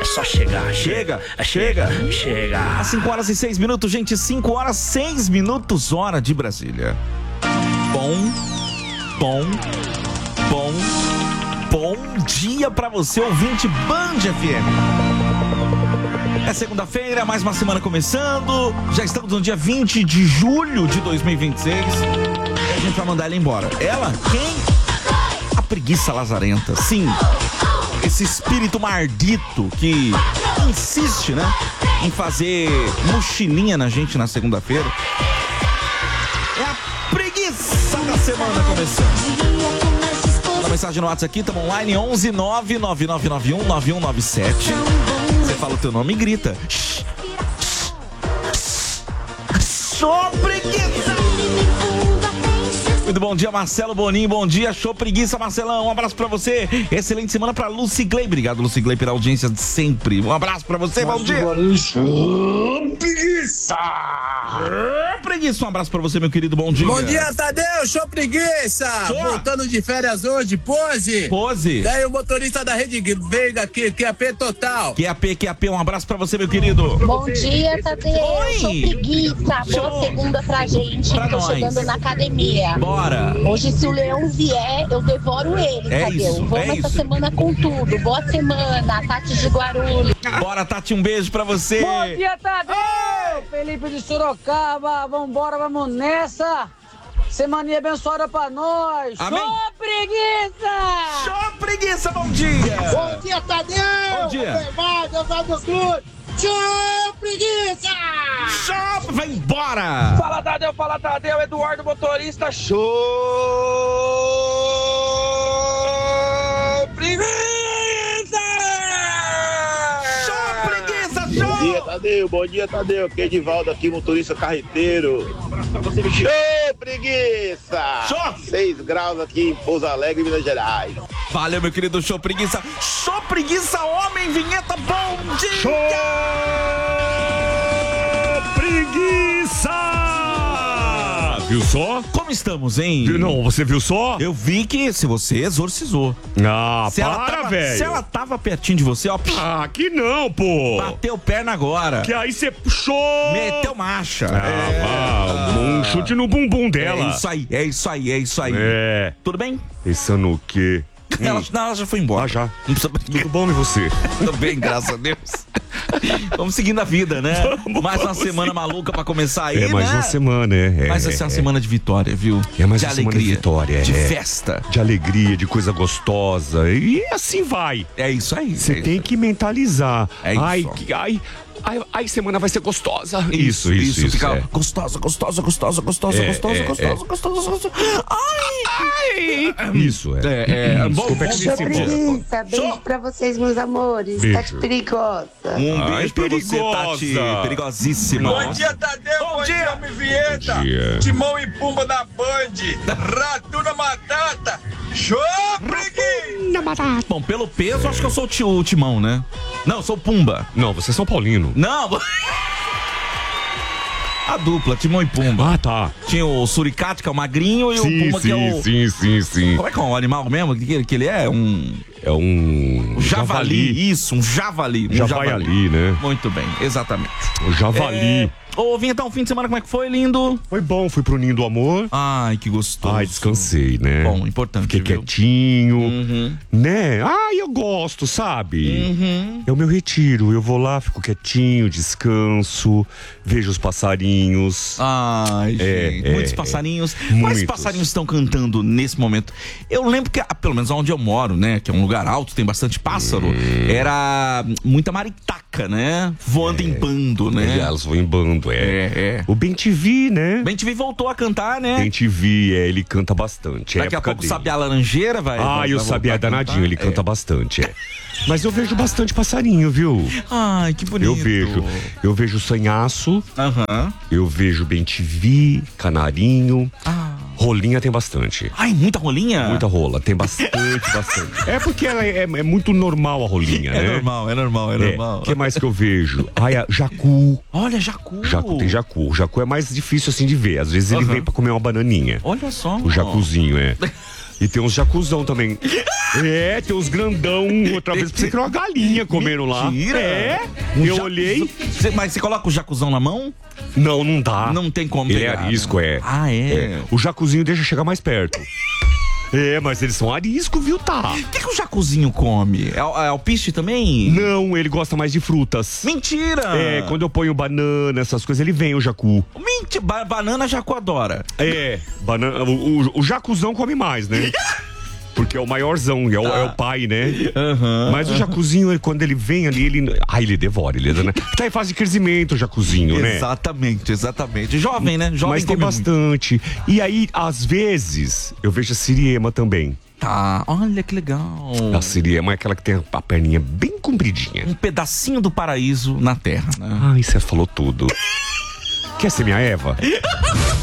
só chegar. Chega. Às 5 horas e 6 minutos, gente. 5 horas 6 minutos, hora de Brasília. Bom dia pra você, ouvinte Band FM. É segunda-feira, mais uma semana começando. Já estamos no dia 20 de julho de 2026. E a gente vai mandar ela embora. Ela? Quem? A preguiça lazarenta. Sim, esse espírito mardito que insiste, né, em fazer mochilinha na gente na segunda-feira. É a preguiça da semana começando. Manda mensagem no WhatsApp aqui, estamos online, 11 99991 9197. Você fala o teu nome e grita. Show preguiça! Muito bom dia, Marcelo Boninho. Bom dia, show preguiça, Marcelão. Um abraço pra você. Excelente semana pra Lucy Clay. Obrigado, Lucy Clay, pela audiência de sempre. Um abraço pra você, bom dia. Show preguiça! Preguiça, um abraço pra você, meu querido, bom dia. Bom dia, Tadeu, show preguiça! Show. Voltando de férias hoje, pose! Daí o motorista da Rede Veiga aqui, QAP total! QAP, um abraço pra você, meu querido. Bom dia, Tadeu. Oi. Show preguiça. Boa segunda pra gente. Pra Tô nós. chegando na academia. Bora. Hoje, se o Leão vier, eu devoro ele, É Tadeu. isso, Vamos essa isso. semana com tudo. Boa semana, Tati de Guarulhos. Bora, Tati, um beijo pra você. Bom dia, Tadeu! Felipe de Sorocaba, vambora, vamos nessa! Semaninha abençoada pra nós! Amém. Show preguiça! Show preguiça, bom dia. Bom dia, Tadeu! Bom dia. Deus Cruz! Show preguiça! Show, vai embora. Fala, Tadeu, Eduardo motorista, show preguiça! Show preguiça, Bom dia, Tadeu. Aqui é Edivaldo aqui, motorista carreteiro. Show, preguiça! Show! 6 graus aqui em Pouso Alegre, Minas Gerais. Valeu, meu querido show preguiça. Show preguiça, homem, vinheta, bom dia. Show preguiça! Viu só? Como estamos, hein? Não, você viu só? Eu vi que se você exorcizou. Ah, Se velho. Se ela tava pertinho de você, ó. Ah, que não, pô. Bateu perna agora. Que aí você puxou. Meteu marcha. Um chute no bumbum dela. É isso aí. É. Tudo bem? Pensando o quê? Ela já foi embora. Ah, já. Não precisa... Tudo bom, e você? Tudo bem, graças a Deus. Vamos seguindo a vida, né? Mais uma semana maluca pra começar aí, mais né? uma semana, Mas essa é uma semana de vitória, viu? É mais de uma alegria, semana de vitória. de festa. De alegria, de coisa gostosa. E assim vai. É isso aí. Você tem que mentalizar. É isso. Ai, semana vai ser gostosa. Isso. Fica É. gostosa. Ai! Isso, Bom, Show preguiça. Beijo pra vocês, meus amores. Beijo. Tati perigosa. Um Ai, beijo pra você, perigosa. Tati. Perigosíssima. Bom dia, Tadeu! Bom dia, Homem Vinheta! Bom dia. Timão e Pumba da Band! Ratuna Matata! Show preguiça! Bom, pelo peso, acho que eu sou o Timão, né? Não, eu sou o Pumba. Não, você é São Paulino. Não! A dupla, Timão e Pumba. Ah, tá. Tinha o Suricate, que é o magrinho, e o Pumba, que é o... Sim. Como é que é o animal mesmo? Que ele é? É um Javali. Isso, um javali. Javali, né? Muito bem, exatamente. O javali. Ô, Vinheta, um fim de semana, como é que foi, lindo? Foi bom, fui pro Ninho do Amor. Ai, que gostoso. Ai, descansei, né? Bom, importante, Fiquei viu? quietinho, né? Ai, eu gosto, sabe? É o meu retiro. Eu vou lá, fico quietinho, descanso, vejo os passarinhos. Ai, gente. Muitos passarinhos. Quais Muitos. passarinhos estão cantando nesse momento? Eu lembro que, pelo menos onde eu moro, né? Que é um lugar alto, tem bastante pássaro. Era muita maritaca, né? Voando em bando, né? Elas vão em bando, O Ben-TV, né? Ben-TV voltou a cantar, né? Ben-TV, ele canta bastante. Daqui a pouco o Sabiá Laranjeira vai. E o Sabiá é danadinho, ele canta bastante, Mas eu vejo bastante passarinho, viu? Ai, que bonito. Eu vejo sanhaço, Aham. eu vejo Ben-TV, canarinho. Rolinha tem bastante. Ai, muita rolinha? Muita rola, tem bastante. É porque ela é muito normal a rolinha, né? É normal. O que mais que eu vejo? Jacu. Olha, jacu. Tem jacu. O jacu é mais difícil assim de ver. Às vezes ele vem pra comer uma bananinha. Olha só. O jacuzinho, E tem uns jacuzão também. Tem uns grandão. Outra vez pensei que era uma galinha comendo lá. Mentira! Eu olhei. Mas você coloca o jacuzão na mão? Não dá. Não tem como Ele pegar, é arisco, né? O jacuzinho deixa chegar mais perto. Mas eles são arisco, viu, tá? O que o jacuzinho come? É alpiste também? Não, ele gosta mais de frutas. Mentira! Quando eu ponho banana, essas coisas, ele vem, o jacu. Mentira, banana jacu adora. Banana, o jacuzão come mais, né? Porque é o maiorzão, é o pai, né? Mas o jacuzinho, quando ele vem ali, ele devora, né? Tá em fase de crescimento o jacuzinho, né? Exatamente. Jovem, né? Jovem. Mas tem bastante. Muito. E aí, às vezes, eu vejo a siriema também. Tá, olha que legal. A siriema é aquela que tem a perninha bem compridinha. Um pedacinho do paraíso na terra, né? Ai, você falou tudo. Quer ser minha Eva?